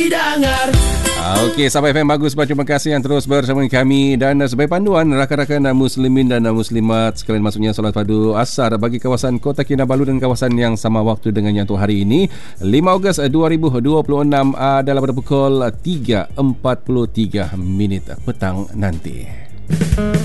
Okey, sahabat FM Bagus, terima kasih yang terus bersama kami. Dan sebagai panduan rakan-rakan muslimin dan muslimat sekalian, maksudnya solat fardu asar bagi kawasan Kota Kinabalu dan kawasan yang sama waktu dengan yang tu hari ini 5 Ogos 2026 adalah pada pukul 3.43 petang nanti.